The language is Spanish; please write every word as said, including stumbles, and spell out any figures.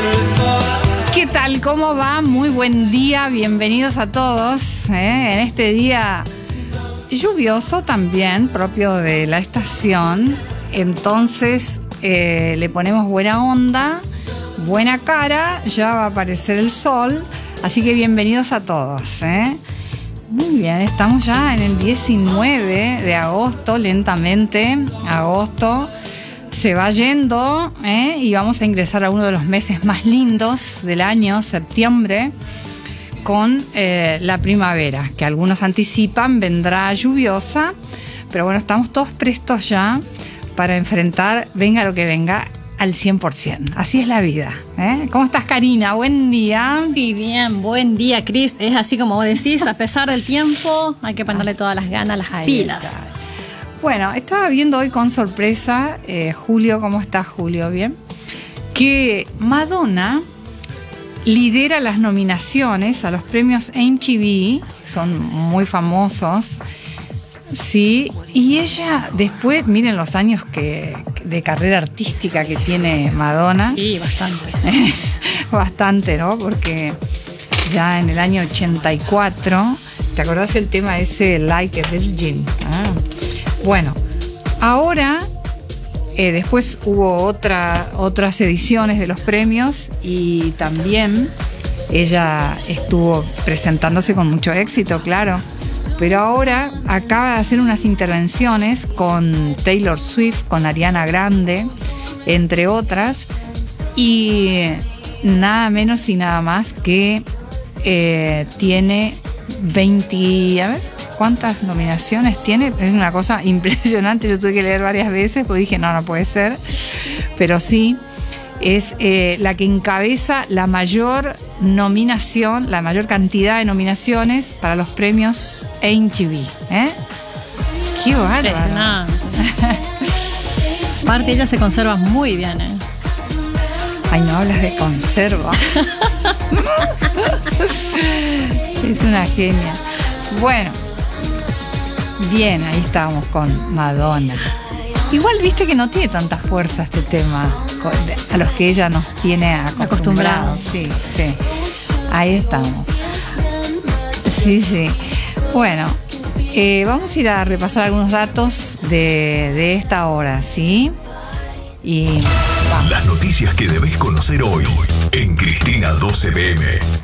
¿Qué tal? ¿Cómo va? Muy buen día, bienvenidos a todos, ¿eh? En este día lluvioso también, propio de la estación. Entonces eh, le ponemos buena onda, buena cara, ya va a aparecer el sol, así que bienvenidos a todos, ¿eh? Muy bien, estamos ya en el diecinueve de agosto, lentamente, agosto se va yendo, ¿eh? Y vamos a ingresar a uno de los meses más lindos del año, septiembre, con eh, la primavera, que algunos anticipan vendrá lluviosa, pero bueno, estamos todos prestos ya para enfrentar, venga lo que venga, al cien por ciento. Así es la vida, ¿eh? ¿Cómo estás, Karina? Buen día. Muy bien, buen día, Cris. Es así como vos decís, a pesar del tiempo, hay que ponerle todas las ganas, las Ahí pilas. está. Bueno, estaba viendo hoy con sorpresa, eh, Julio, ¿cómo estás, Julio? ¿Bien? Que Madonna lidera las nominaciones a los premios M T V, son muy famosos, sí, y ella después, miren los años que, de carrera artística que tiene Madonna. Sí, bastante. Bastante, ¿no? Porque ya en el año ochenta y cuatro, ¿te acordás el tema ese, Like a Virgin? Ah. Bueno, ahora, eh, después hubo otra, otras ediciones de los premios y también ella estuvo presentándose con mucho éxito, claro. Pero ahora acaba de hacer unas intervenciones con Taylor Swift, con Ariana Grande, entre otras, y nada menos y nada más que eh, tiene veinte... A ver, ¿cuántas nominaciones tiene? Es una cosa impresionante. Yo tuve que leer varias veces porque dije, no, no puede ser. Pero sí, es eh, la que encabeza la mayor nominación, la mayor cantidad de nominaciones para los premios M T V. ¿Eh? ¡Qué bárbaro! Impresionante. Aparte, ella se conserva muy bien, ¿eh? Ay, no hablas de conserva. Es una genia. Bueno. Bien, ahí estábamos con Madonna. Igual viste que no tiene tanta fuerza este tema a los que ella nos tiene acostumbrados. Sí, sí. Ahí estamos. Sí, sí. Bueno, eh, vamos a ir a repasar algunos datos de, de esta hora, ¿sí? Y vamos. Las noticias que debés conocer hoy en Cristina doce P M.